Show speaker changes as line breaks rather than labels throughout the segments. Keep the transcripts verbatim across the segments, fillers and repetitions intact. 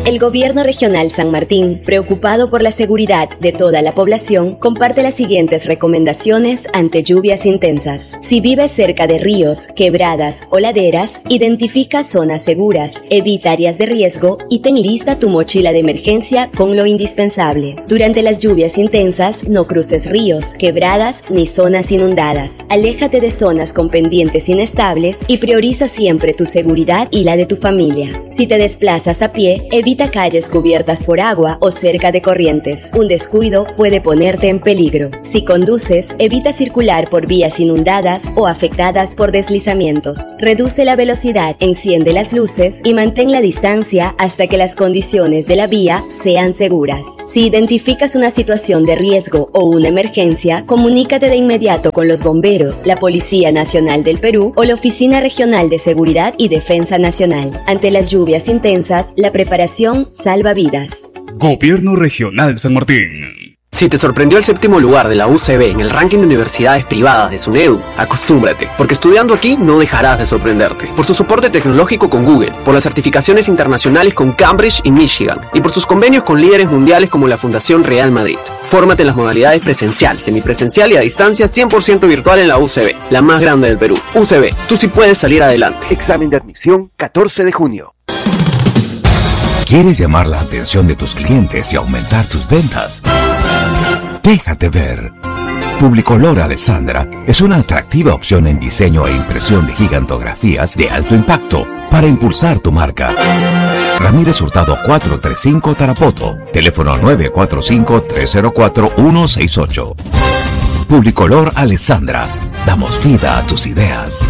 El Gobierno Regional San Martín, preocupado por la seguridad de toda la población, comparte las siguientes recomendaciones ante lluvias intensas. Si vives cerca de ríos, quebradas o laderas, identifica zonas seguras, evita áreas de riesgo y ten lista tu mochila de emergencia con lo indispensable. Durante las lluvias intensas, no cruces ríos, quebradas ni zonas inundadas. Aléjate de zonas con pendientes inestables y prioriza siempre tu seguridad y la de tu familia. Si te desplazas a pie, evita calles cubiertas por agua o cerca de corrientes. Un descuido puede ponerte en peligro. Si conduces, evita circular por vías inundadas o afectadas por deslizamientos. Reduce la velocidad, enciende las luces y mantén la distancia hasta que las condiciones de la vía sean seguras. Si identificas una situación de riesgo o una emergencia, comunícate de inmediato con los bomberos, la Policía Nacional del Perú o la Oficina Regional de Seguridad y Defensa Nacional. Ante las lluvias intensas, la preparación salva vidas.
Gobierno Regional San Martín.
Si te sorprendió el séptimo lugar de la U C B en el ranking de universidades privadas de SUNEDU, acostúmbrate, porque estudiando aquí no dejarás de sorprenderte. Por su soporte tecnológico con Google, por las certificaciones internacionales con Cambridge y Michigan, y por sus convenios con líderes mundiales como la Fundación Real Madrid. Fórmate en las modalidades presencial, semipresencial y a distancia cien por ciento virtual en la U C B, la más grande del Perú. U C B, tú sí puedes salir adelante.
Examen de admisión catorce de junio.
¿Quieres llamar la atención de tus clientes y aumentar tus ventas? Déjate ver. Publicolor Alessandra es una atractiva opción en diseño e impresión de gigantografías de alto impacto para impulsar tu marca. Ramírez Hurtado cuatrocientos treinta y cinco Tarapoto. Teléfono nueve cuatro cinco, tres cero cuatro, uno seis ocho. Publicolor Alessandra. Damos vida a tus ideas.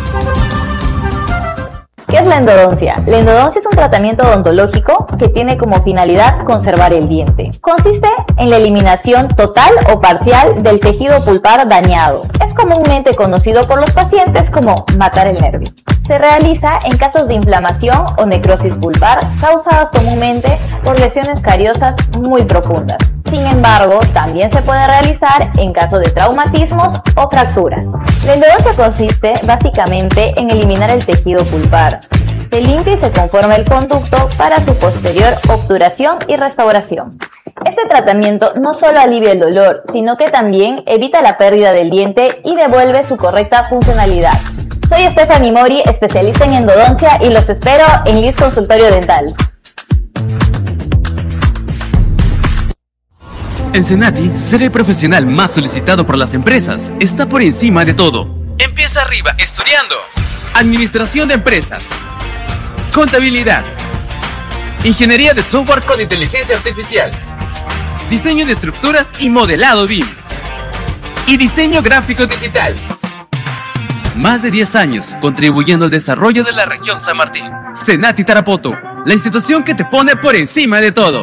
¿Qué es la endodoncia? La endodoncia es un tratamiento odontológico que tiene como finalidad conservar el diente. Consiste en la eliminación total o parcial del tejido pulpar dañado. Es comúnmente conocido por los pacientes como matar el nervio. Se realiza en casos de inflamación o necrosis pulpar causadas comúnmente por lesiones cariosas muy profundas. Sin embargo, también se puede realizar en caso de traumatismos o fracturas. La endodoncia consiste básicamente en eliminar el tejido pulpar. Se limpia y se conforma el conducto para su posterior obturación y restauración. Este tratamiento no solo alivia el dolor, sino que también evita la pérdida del diente y devuelve su correcta funcionalidad. Soy Stephanie Mori, especialista en endodoncia, y los espero en Liz Consultorio Dental.
En Senati, ser el profesional más solicitado por las empresas está por encima de todo. Empieza arriba estudiando Administración de Empresas, Contabilidad, Ingeniería de Software con Inteligencia Artificial, Diseño de Estructuras y Modelado B I M, y Diseño Gráfico Digital. Más de diez años contribuyendo al desarrollo de la región San Martín. Senati Tarapoto, la institución que te pone por encima de todo.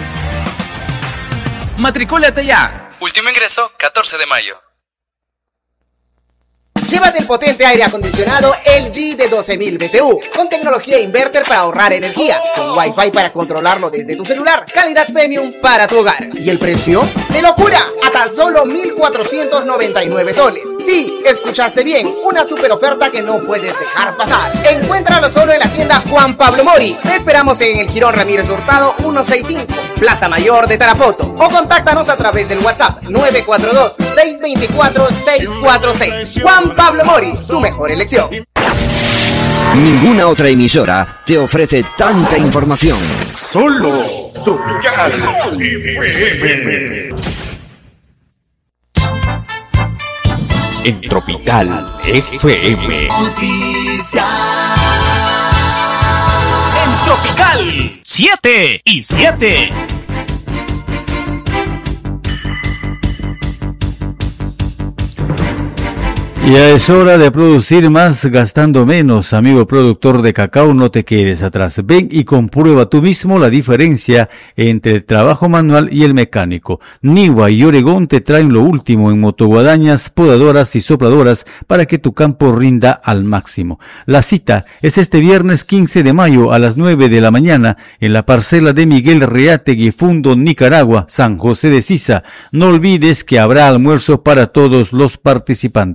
¡Matricúlate ya! Último ingreso, catorce de mayo.
Llévate el potente aire acondicionado L G de doce mil B T U, con tecnología inverter para ahorrar energía, con Wi-Fi para controlarlo desde tu celular, calidad premium para tu hogar. ¿Y el precio? ¡De locura! A tan solo mil cuatrocientos noventa y nueve soles. Sí, escuchaste bien, una super oferta que no puedes dejar pasar. Encuéntralo solo en la tienda Juan Pablo Mori. Te esperamos en el Jirón Ramírez Hurtado ciento sesenta y cinco, Plaza Mayor de Tarapoto, o contáctanos a través del WhatsApp nueve cuatro dos, seis dos cuatro, seis cuatro seis. Juan Pablo Mori, tu mejor elección.
Ninguna otra emisora te ofrece tanta información.
Solo Tropical F M.
En Tropical F M.
Noticias. En Tropical siete y siete.
Ya es hora de producir más gastando menos. Amigo productor de cacao, no te quedes atrás. Ven y comprueba tú mismo la diferencia entre el trabajo manual y el mecánico. Niwa y Oregón te traen lo último en motoguadañas, podadoras y sopladoras para que tu campo rinda al máximo. La cita es este viernes quince de mayo a las nueve de la mañana en la parcela de Miguel Reátegui, Fundo, Nicaragua, San José de Sisa. No olvides que habrá almuerzo para todos los participantes.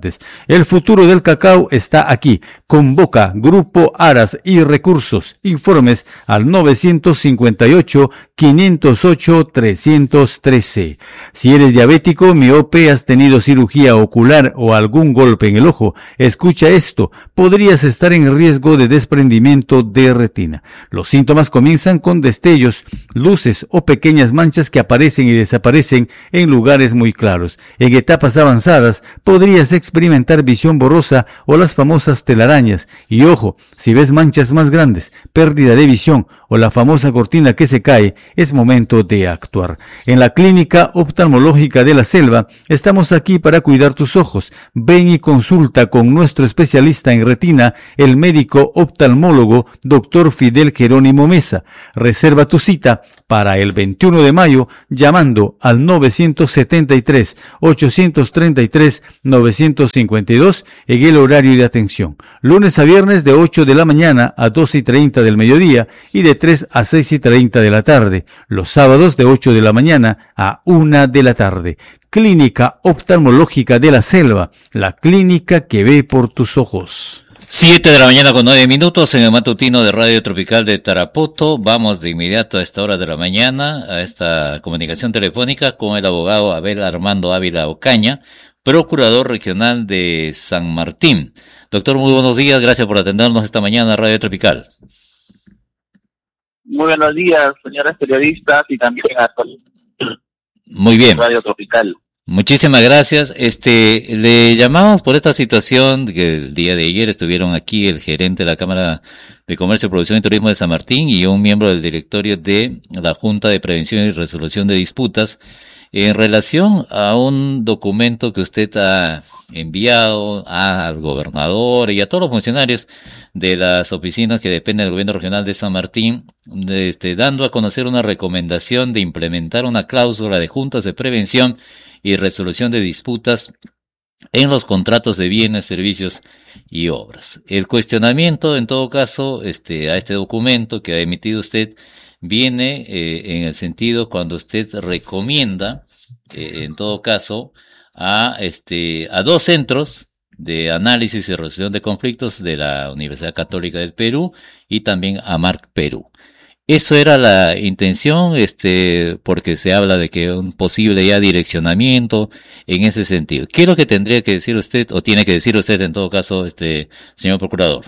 El futuro del cacao está aquí. Convoca Grupo Aras y Recursos. Informes al nueve cinco ocho, cinco cero ocho, tres uno tres. Si eres diabético, miope, has tenido cirugía ocular o algún golpe en el ojo, escucha esto. Podrías estar en riesgo de desprendimiento de retina. Los síntomas comienzan con destellos, luces o pequeñas manchas que aparecen y desaparecen en lugares muy claros. En etapas avanzadas podrías experimentar visión borrosa o las famosas telarañas. Y ojo, si ves manchas más grandes, pérdida de visión o la famosa cortina que se cae, es momento de actuar. En la Clínica Oftalmológica de la Selva estamos aquí para cuidar tus ojos. Ven y consulta con nuestro especialista en retina, el médico oftalmólogo doctor Fidel Jerónimo Mesa. Reserva tu cita para el veintiuno de mayo llamando al nueve siete tres, ocho tres tres, nueve cinco dos en el horario de atención. Lunes a viernes de ocho de la mañana a doce y treinta del mediodía y de tres a seis y treinta de la tarde. Los sábados de ocho de la mañana a una de la tarde. Clínica Oftalmológica de la Selva, la clínica que ve por tus ojos.
Siete de la mañana con nueve minutos en el matutino de Radio Tropical de Tarapoto. Vamos de inmediato a esta hora de la mañana a esta comunicación telefónica con el abogado Abel Armando Ávila Ocaña, procurador regional de San Martín. Doctor, muy buenos días, gracias por atendernos esta mañana a Radio Tropical.
Muy buenos días, señores periodistas y también a
Muy bien.
Radio Tropical.
Muchísimas gracias. Este, le llamamos por esta situación que el día de ayer estuvieron aquí el gerente de la Cámara de Comercio, Producción y Turismo de San Martín y un miembro del directorio de la Junta de Prevención y Resolución de Disputas en relación a un documento que usted ha enviado al gobernador y a todos los funcionarios de las oficinas que dependen del gobierno regional de San Martín, de este, dando a conocer una recomendación de implementar una cláusula de juntas de prevención y resolución de disputas en los contratos de bienes, servicios y obras. El cuestionamiento, en todo caso, este, a este documento que ha emitido usted viene eh, en el sentido cuando usted recomienda, eh, en todo caso, a este a dos centros de análisis y resolución de conflictos de la Universidad Católica del Perú y también a Marc Perú. Eso era la intención, este, porque se habla de que un posible ya direccionamiento en ese sentido. ¿Qué es lo que tendría que decir usted, o tiene que decir usted en todo caso, este, señor procurador?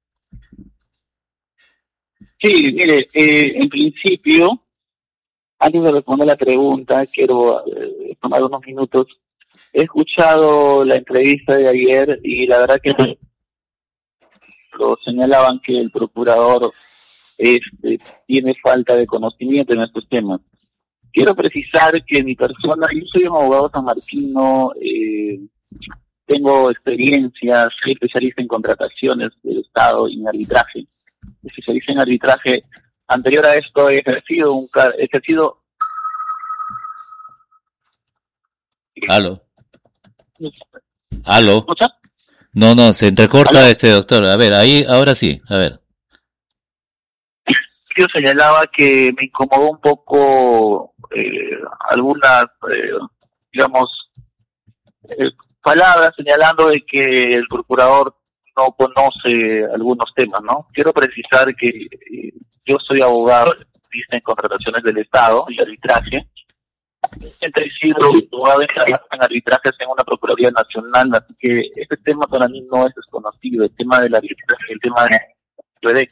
Sí, mire, eh, en principio, antes de responder la pregunta, quiero eh, tomar unos minutos. He escuchado la entrevista de ayer y la verdad que lo señalaban que el procurador este, tiene falta de conocimiento en estos temas. Quiero precisar que mi persona, yo soy un abogado sanmartino, eh, tengo experiencia, soy especialista en contrataciones del Estado y en arbitraje. Especialista en arbitraje. Anterior a esto he ejercido un he ejercido
Aló. Aló.
¿Escucha?
No, no, se entrecorta.
¿Aló?
Este doctor. A ver, ahí, ahora sí, a ver.
Yo señalaba que me incomodó un poco eh, algunas, eh, digamos, eh, palabras señalando de que el procurador no conoce algunos temas, ¿no? Quiero precisar que eh, yo soy abogado en contrataciones del Estado y arbitraje. He sido abogado en arbitrajes en una Procuraduría Nacional, así que este tema para mí no es desconocido, el tema del arbitraje, el tema de...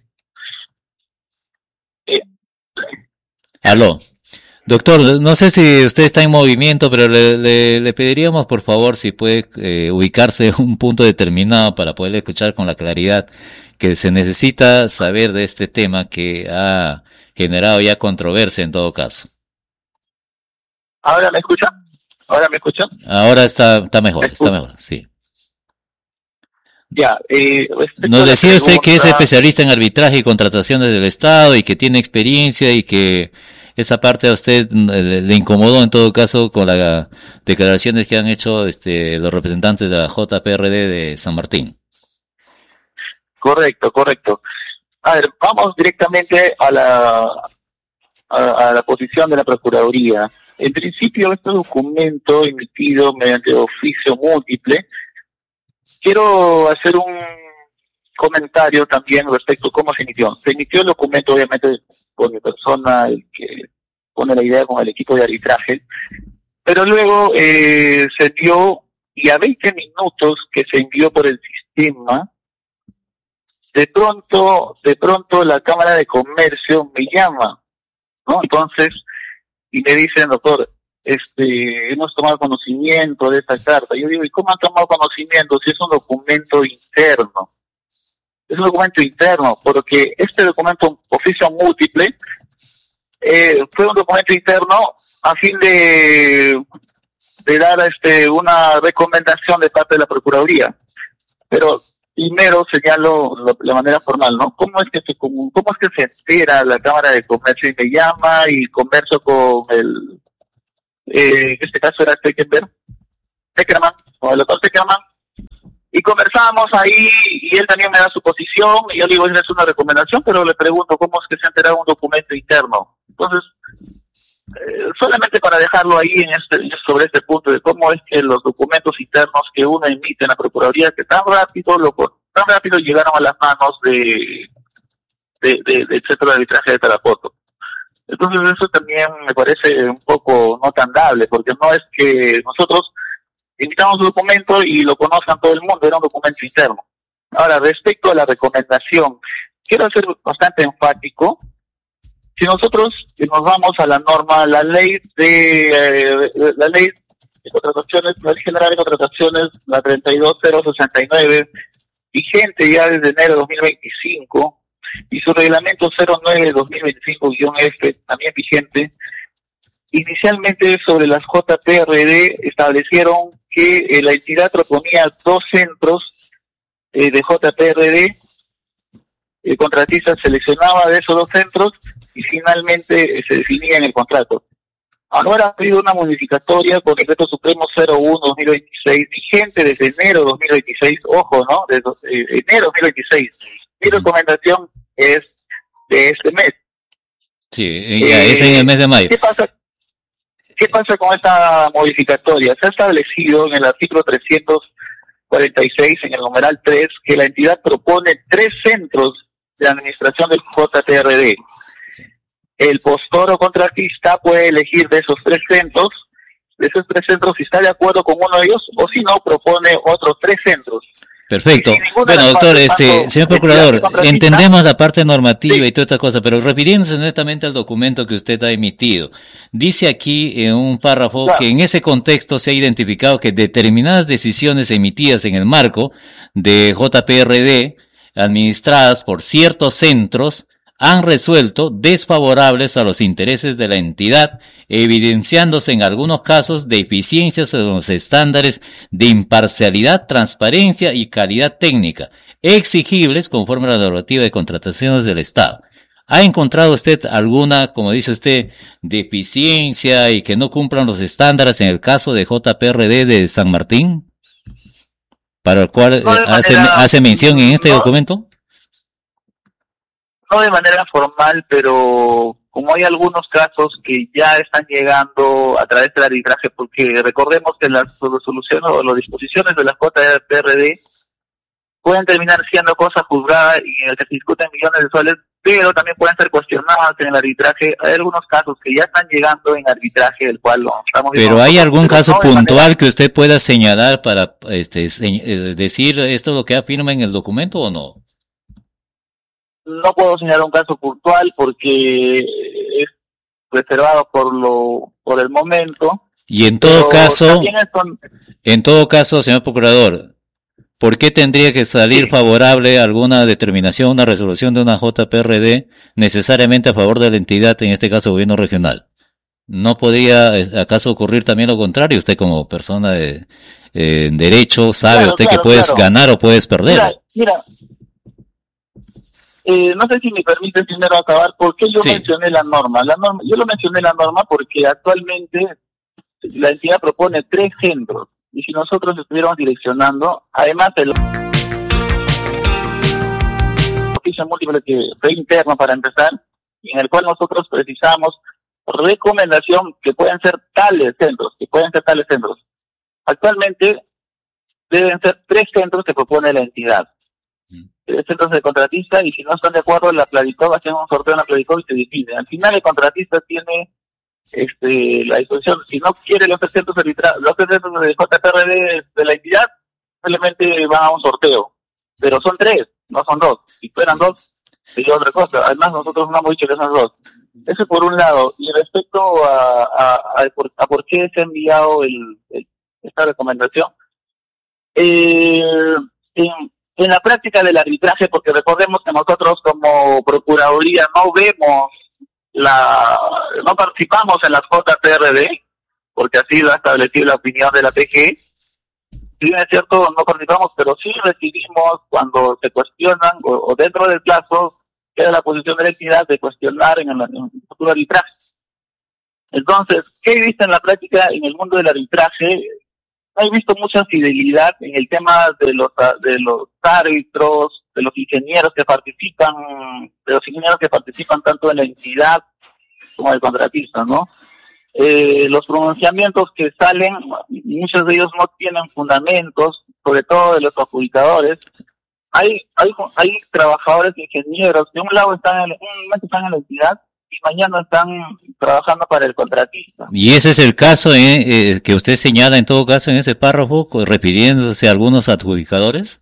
Eh,
Aló. Doctor, no sé si usted está en movimiento, pero le, le, le pediríamos por favor si puede eh, ubicarse en un punto determinado para poder escuchar con la claridad que se necesita saber de este tema que ha generado ya controversia en todo caso.
¿Ahora me escucha? ¿Ahora me escucha?
Ahora está, está mejor, está mejor, sí.
Ya, eh,
nos decía usted
pregunta...
que es especialista en arbitraje y contrataciones del Estado y que tiene experiencia y que esa parte a usted le, le incomodó en todo caso con las declaraciones que han hecho este, los representantes de la J P R D de San Martín.
Correcto, correcto. A ver, vamos directamente a la a, a la posición de la Procuraduría. En principio, este documento emitido mediante oficio múltiple quiero hacer un comentario también respecto a cómo se emitió. Se emitió el documento, obviamente, por mi persona, el que pone la idea con el equipo de arbitraje, pero luego eh, se envió, y a veinte minutos que se envió por el sistema, de pronto, de pronto la Cámara de Comercio me llama, ¿no? Entonces, y me dicen, doctor, este, hemos tomado conocimiento de esta carta. Yo digo, ¿y cómo han tomado conocimiento si es un documento interno? Es un documento interno, porque este documento oficio múltiple eh, fue un documento interno a fin de, de dar este una recomendación de parte de la Procuraduría. Pero primero señalo la, la manera formal, ¿no? ¿Cómo es que se cómo es que se entera la Cámara de Comercio y me llama y converso con el, eh, en este caso era Steckenberg, Steckerman, con el doctor Steckerman, y conversamos ahí y él también me da su posición y yo le digo, esa es una recomendación, pero le pregunto cómo es que se ha enterado un documento interno. Entonces, eh, solamente para dejarlo ahí en este, sobre este punto de cómo es que los documentos internos que uno emite en la Procuraduría, que tan rápido lo tan rápido llegaron a las manos de de, de, del Centro de Arbitraje de Tarapoto. Entonces eso también me parece un poco no tan dable, porque no es que nosotros invitamos un documento y lo conozcan todo el mundo, era un documento interno. Ahora, respecto a la recomendación, quiero ser bastante enfático. Si nosotros nos vamos a la norma, la ley de eh, la ley de contrataciones, la ley general de contrataciones, la treinta y dos mil sesenta y nueve, vigente ya desde enero de dos mil veinticinco, y su reglamento cero nueve de dos mil veinticinco guión F, también vigente, inicialmente sobre las J P R D establecieron que eh, la entidad proponía dos centros eh, de J P R D, el contratista seleccionaba de esos dos centros y finalmente eh, se definía en el contrato. Ahora ha habido una modificatoria con el Decreto Supremo cero uno dos mil veintiséis, vigente desde enero de dos mil veintiséis, ojo, ¿no? Desde eh, enero de dos mil veintiséis. Mi recomendación es de este mes.
Sí, ya, eh, es en el mes de mayo.
¿Qué pasa? ¿Qué pasa con esta modificatoria? Se ha establecido en el artículo trescientos cuarenta y seis, en el numeral tres, que la entidad propone tres centros de administración del J P R D. El postor o contratista puede elegir de esos tres centros, de esos tres centros, si está de acuerdo con uno de ellos, o si no, propone otros tres centros.
Perfecto. Bueno, doctor, este, señor procurador, entendemos la parte normativa sí. y toda esta cosa, pero refiriéndose netamente al documento que usted ha emitido, dice aquí en un párrafo claro. que en ese contexto se ha identificado que determinadas decisiones emitidas en el marco de J P R D, administradas por ciertos centros, han resuelto desfavorables a los intereses de la entidad, evidenciándose en algunos casos deficiencias en los estándares de imparcialidad, transparencia y calidad técnica, exigibles conforme a la normativa de contrataciones del Estado. ¿Ha encontrado usted alguna, como dice usted, deficiencia y que no cumplan los estándares en el caso de J P R D de San Martín? ¿Para el cual no hace, manera, hace mención en este no. documento?
No de manera formal, pero como hay algunos casos que ya están llegando a través del arbitraje, porque recordemos que las resoluciones o las disposiciones de la J P R D pueden terminar siendo cosa juzgada y en el que se discuten millones de soles, pero también pueden ser cuestionadas en el arbitraje. Hay algunos casos que ya están llegando en arbitraje, del cual lo estamos viendo.
Pero ¿hay algún caso no puntual manera... que usted pueda señalar para este decir esto es lo que afirma en el documento o no?
No puedo señalar un caso puntual porque es reservado por lo por el momento.
Y en todo caso, son... en todo caso, señor procurador, ¿por qué tendría que salir sí. favorable alguna determinación, una resolución de una J P R D necesariamente a favor de la entidad, en este caso gobierno regional? ¿No podría acaso ocurrir también lo contrario? Usted como persona de eh, derecho sabe claro, usted claro, que puedes claro. ganar o puedes perder.
Mira, mira. Eh, no sé si me permite primero acabar, ¿por qué yo sí. mencioné la norma? La norma? Yo lo mencioné la norma porque actualmente la entidad propone tres centros, y si nosotros estuviéramos direccionando, además el oficio múltiple que fue interno para empezar, en el cual nosotros precisamos recomendación que pueden ser tales centros, que pueden ser tales centros. Actualmente deben ser tres centros que propone la entidad. Tres centros de contratista, y si no están de acuerdo, la Pladicov, hacen un sorteo en la Pladicov y se define. Al final el contratista tiene este la disposición, si no quiere los tres centros arbitrales, los tres centros de J P R D de la entidad, simplemente van a un sorteo. Pero son tres, no son dos. Si fueran dos, sería otra cosa. Además, nosotros no hemos dicho que son dos. Eso por un lado. Y respecto a, a, a, por, a por qué se ha enviado el, el, esta recomendación, eh, en, en la práctica del arbitraje, porque recordemos que nosotros como Procuraduría no vemos la, no participamos en las J P R D, porque así lo ha establecido la opinión de la P G. Si bien es cierto, no participamos, pero sí recibimos cuando se cuestionan, o, o dentro del plazo, queda la posición de la entidad de cuestionar en el, en el futuro arbitraje. Entonces, ¿qué he visto en la práctica en el mundo del arbitraje? No he visto mucha fidelidad en el tema de los de los árbitros, de los ingenieros que participan, de los ingenieros que participan tanto en la entidad como el contratista, ¿no? Eh, los pronunciamientos que salen, muchos de ellos no tienen fundamentos, sobre todo de los adjudicadores. Hay, hay, hay trabajadores ingenieros que un lado están en, un momento están en la entidad y mañana están trabajando para el contratista.
Y ese es el caso eh, eh, que usted señala en todo caso en ese párrafo, refiriéndose a algunos adjudicadores.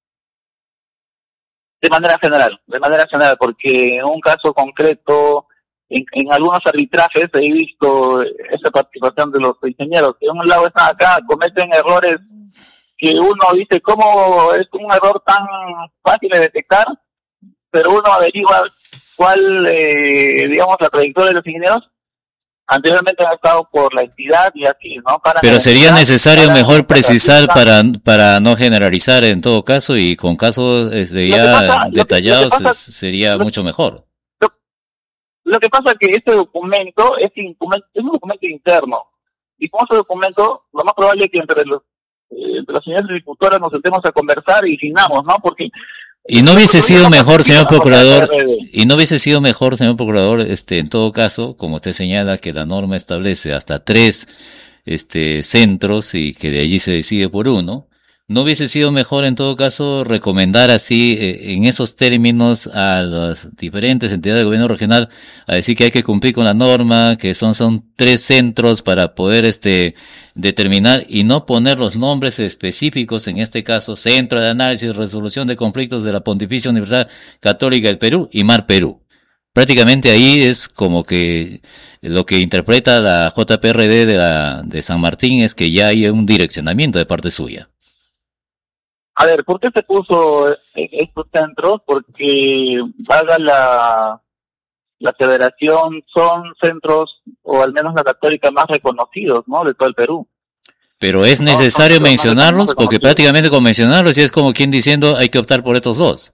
De manera general, de manera general, porque en un caso concreto, en, en algunos arbitrajes he visto esa participación de los ingenieros, que de un lado están acá, cometen errores que uno dice, ¿cómo es un error tan fácil de detectar? Pero uno averigua cuál, eh, digamos, la trayectoria de los ingenieros. Anteriormente han estado por la entidad y así, ¿no? Para
Pero sería necesario para, mejor precisar para para no generalizar en todo caso, y con casos este, ya pasa, detallados lo que, lo que pasa, sería lo, mucho mejor.
Lo, lo que pasa es que este documento es, es un documento interno, y con ese documento lo más probable es que entre los eh, entre las señoras discutoras nos sentemos a conversar y definamos, ¿no? Porque
Y no hubiese sido mejor, señor procurador, y no hubiese sido mejor, señor procurador, este, en todo caso, como usted señala que la norma establece hasta tres, este, centros y que de allí se decide por uno, no hubiese sido mejor en todo caso recomendar así, eh, en esos términos a las diferentes entidades del gobierno regional, a decir que hay que cumplir con la norma, que son, son tres centros para poder, este, determinar y no poner los nombres específicos, en este caso, Centro de Análisis y Resolución de Conflictos de la Pontificia Universidad Católica del Perú y Mar Perú. Prácticamente ahí es como que lo que interpreta la J P R D de la, de San Martín es que ya hay un direccionamiento de parte suya.
A ver, ¿por qué se puso estos centros? Porque, valga la, la federación, son centros, o al menos la católica, más reconocidos, ¿no?, de todo el Perú.
Pero es necesario no, mencionarlos, porque prácticamente con mencionarlos ya es como quien diciendo hay que optar por estos dos.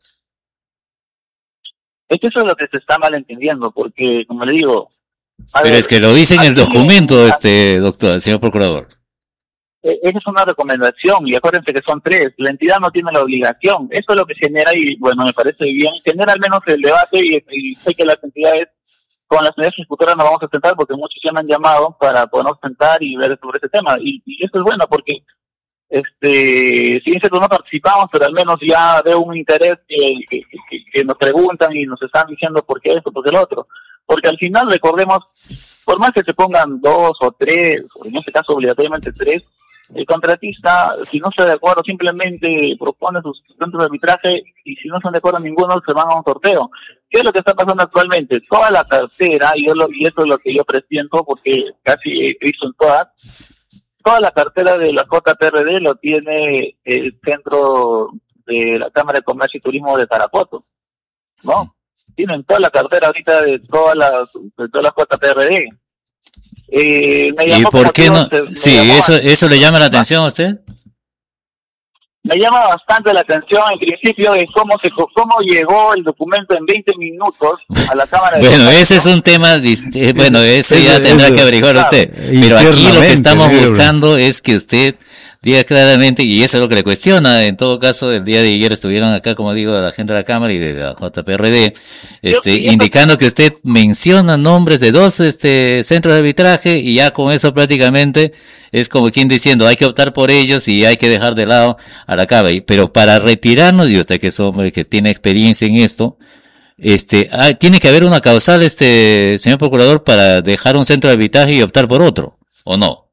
Es que eso es lo que se está malentendiendo, porque, como le digo...
Pero ver, es que lo dice en el documento, en, este doctor, señor procurador.
Esa es una recomendación, y acuérdense que son tres. La entidad no tiene la obligación. Eso es lo que genera, y bueno, me parece bien, genera al menos el debate, y, y sé que las entidades, con las entidades ejecutoras nos vamos a sentar, porque muchos ya me han llamado para podernos sentar y ver sobre ese tema. Y, y eso es bueno, porque este si nosotros no participamos, pero al menos ya veo un interés que, que, que, que nos preguntan y nos están diciendo por qué esto, por qué el otro. Porque al final, recordemos, por más que se pongan dos o tres, o en este caso obligatoriamente tres, el contratista, si no está de acuerdo, simplemente propone sus centros de arbitraje, y si no están de acuerdo ninguno, se van a un sorteo. ¿Qué es lo que está pasando actualmente? Toda la cartera, y, yo lo, y esto es lo que yo presiento, porque casi he visto en todas, toda la cartera de la J P R D lo tiene el centro de la Cámara de Comercio y Turismo de Tarapoto, ¿no? Tienen toda la cartera ahorita de todas las de todas las J P R D. Eh, me
¿Y por qué no? Se, sí, eso eso le llama la atención a usted.
Me llama bastante la atención en principio de cómo se cómo llegó el documento en veinte minutos a la Cámara de
Bueno, Comercio, ese ¿no? es un tema dist- bueno, eso ya tendrá que averiguar usted. Pero aquí lo que estamos buscando es que usted diga claramente, y eso es lo que le cuestiona. En todo caso, el día de ayer estuvieron acá, como digo, la gente de la Cámara y de la J P R D, este, yo, yo, indicando que usted menciona nombres de dos este centros de arbitraje y ya con eso prácticamente es como quien diciendo hay que optar por ellos y hay que dejar de lado a la Cámara. Pero para retirarnos, y usted que es hombre que tiene experiencia en esto, este, hay, tiene que haber una causal, este, señor procurador, para dejar un centro de arbitraje y optar por otro, ¿o no?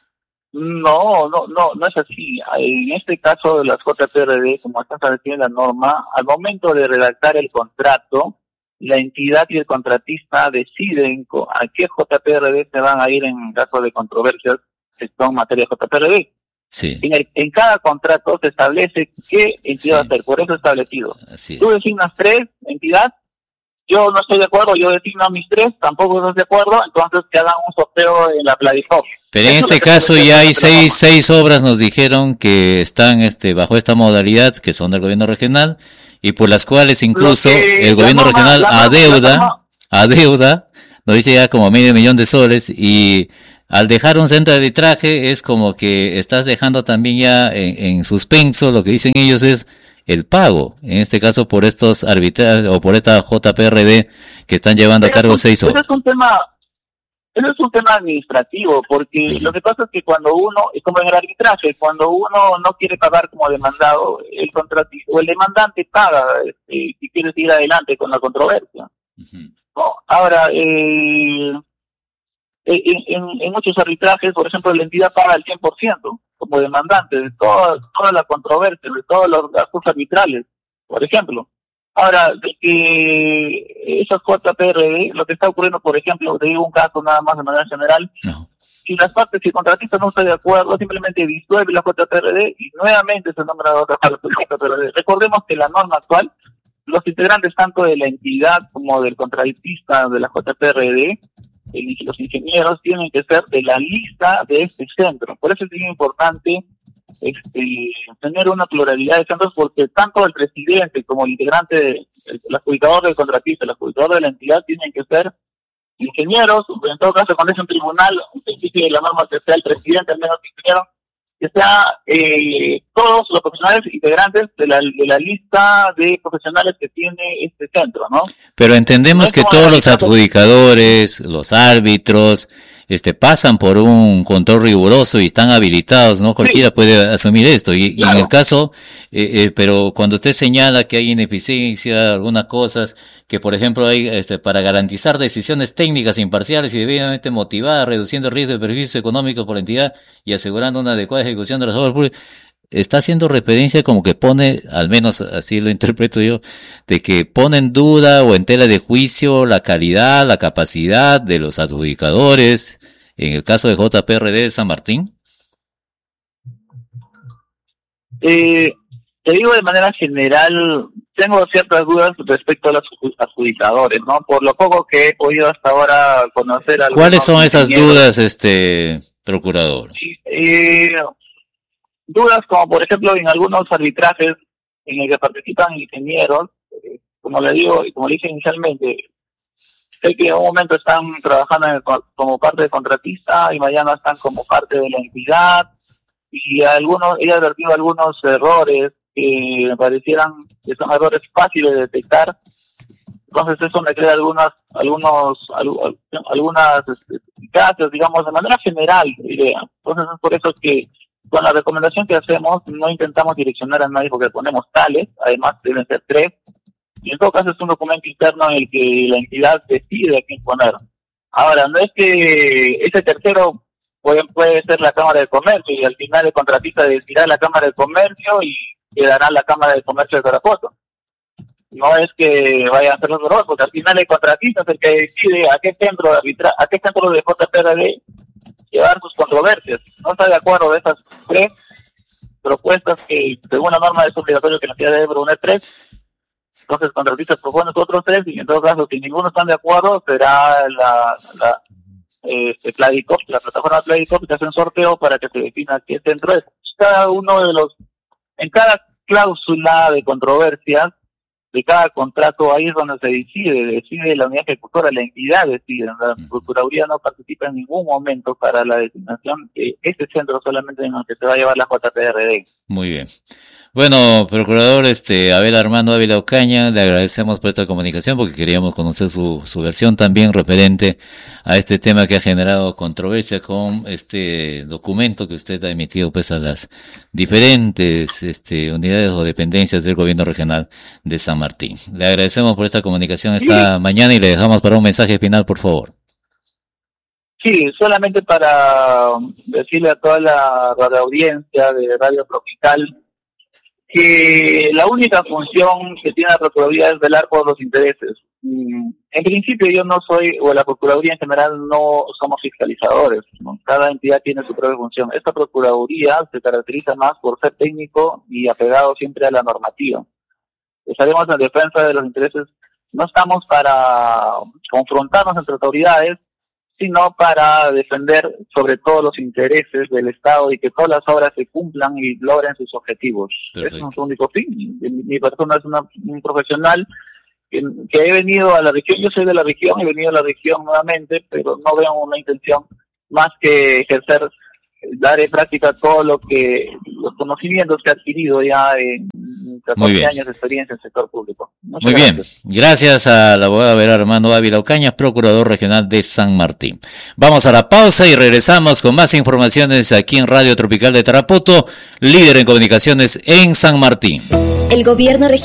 No, no, no, no es así. En este caso de las J P R D, como está establecido en la norma, al momento de redactar el contrato, la entidad y el contratista deciden a qué J P R D se van a ir en caso de controversias que son materia de J P R D.
Sí.
En, el, en cada contrato se establece qué entidad sí. va a ser, por eso establecido.
Así
Tú
es.
designas tres entidad, yo no estoy de acuerdo, yo designo a mis tres, tampoco estás de acuerdo, entonces que hagan un sorteo en la Pladisoft.
Pero en este caso ya hay seis, seis obras, nos dijeron que están este bajo esta modalidad, que son del gobierno regional, y por las cuales incluso el gobierno norma, regional norma, adeuda, adeuda, nos dice ya como medio millón de soles, y al dejar un centro de arbitraje es como que estás dejando también ya en, en suspenso, lo que dicen ellos es el pago, en este caso por estos arbitrajes o por esta J P R D que están llevando pero a cargo es un, seis obras.
Eso es un tema, eso es un tema administrativo, porque uh-huh. lo que pasa es que cuando uno, es como en el arbitraje, cuando uno no quiere pagar como demandado, el contratista o el demandante paga este, si quiere seguir adelante con la controversia. Uh-huh. ¿No? Ahora, eh, En, en, en muchos arbitrajes, por ejemplo, la entidad paga el cien por ciento como demandante de toda, toda la controversia, de todos los gastos arbitrales, por ejemplo. Ahora, de que esas J P R D, lo que está ocurriendo, por ejemplo, te digo un caso nada más de manera general, no. si las partes, si el contratista no está de acuerdo, simplemente disuelve la J P R D y nuevamente se nombra otra J P R D. Recordemos que la norma actual, los integrantes tanto de la entidad como del contratista de la J P R D, los ingenieros tienen que ser de la lista de este centro. Por eso es bien importante este, tener una pluralidad de centros, porque tanto el presidente como el integrante, de, el, el adjudicador del contratista, el adjudicador de la entidad tienen que ser ingenieros. En todo caso, cuando es un tribunal, un principio de la norma que sea el presidente, al menos ingeniero, que sea eh, todos los profesionales integrantes de la, de la lista de profesionales que tiene este centro, ¿no?
Pero entendemos que todos los adjudicadores, los árbitros, este, pasan por un control riguroso y están habilitados, ¿no? Cualquiera sí. puede asumir esto. Y, claro. y en el caso, eh, eh, pero cuando usted señala que hay ineficiencia, algunas cosas, que por ejemplo hay, este, para garantizar decisiones técnicas imparciales y debidamente motivadas, reduciendo el riesgo de perjuicio económico por la entidad y asegurando una adecuada ejecución de las obras públicas, está haciendo referencia como que pone, al menos así lo interpreto yo, de que pone en duda o en tela de juicio la calidad, la capacidad de los adjudicadores, en el caso de J P R D de San Martín.
Eh, te digo de manera general, tengo ciertas dudas respecto a los adjudicadores, ¿no? Por lo poco que he podido hasta ahora conocer.
¿Cuáles son esas dudas, este, procurador?
Eh, dudas como, por ejemplo, en algunos arbitrajes en el que participan ingenieros, eh, como le digo y como le dije inicialmente, sé que en un momento están trabajando en el, como parte de contratista y mañana están como parte de la entidad, y algunos, he advertido algunos errores que me parecieran que son errores fáciles de detectar. Entonces eso me crea algunas, algunos, algunas eficacias, digamos, de manera general, idea. Entonces es por eso que con la recomendación que hacemos no intentamos direccionar a nadie porque ponemos tales, además deben ser tres, y en todo caso es un documento interno en el que la entidad decide a quién poner. Ahora, no es que ese tercero puede, puede ser la Cámara de Comercio y al final el contratista decidirá la Cámara de Comercio y quedará la Cámara de Comercio de Tarapoto. No es que vayan a ser los errores, porque al final el contratista es el que decide a qué centro de arbitra, a qué centro de J P R D llevar sus controversias. No está de acuerdo de esas tres propuestas que según la norma es obligatorio que la entidad debe proponer tres. Entonces el contratista propone otros tres y en todo caso si ninguno están de acuerdo será la, la este, Pladicop, la plataforma Pladicop que hace un sorteo para que se defina qué centro es. Cada uno de los, en cada cláusula de controversias de cada contrato, ahí es donde se decide, decide la unidad ejecutora, la entidad decide, la Procuraduría no participa en ningún momento para la designación de este centro solamente en el que se va a llevar la J P R D.
Muy bien. Bueno, procurador este Abel Armando Ávila Ocaña, le agradecemos por esta comunicación porque queríamos conocer su, su versión también referente a este tema que ha generado controversia con este documento que usted ha emitido pues a las diferentes este unidades o dependencias del gobierno regional de San Martín. Le agradecemos por esta comunicación esta sí. mañana y le dejamos para un mensaje final, por favor.
Sí, solamente para decirle a toda la radioaudiencia de Radio Tropical que la única función que tiene la Procuraduría es velar por los intereses. En principio yo no soy, o la Procuraduría en general no somos fiscalizadores, ¿no? Cada entidad tiene su propia función. Esta Procuraduría se caracteriza más por ser técnico y apegado siempre a la normativa. Estaremos en defensa de los intereses, no estamos para confrontarnos entre autoridades, sino para defender sobre todo los intereses del Estado y que todas las obras se cumplan y logren sus objetivos. Perfecto. Ese es nuestro único fin. Mi, mi persona es una, un profesional que, que he venido a la región, yo soy de la región, he venido a la región nuevamente, pero no veo una intención más que ejercer, dar en práctica todo lo que, los conocimientos que he adquirido ya en catorce años de experiencia en el sector público. Muchas
Muy
gracias.
bien, gracias al abogado Abel Armando Ávila Ocaña, procurador regional de San Martín. Vamos a la pausa y regresamos con más informaciones aquí en Radio Tropical de Tarapoto, líder en comunicaciones en San Martín.
El gobierno regional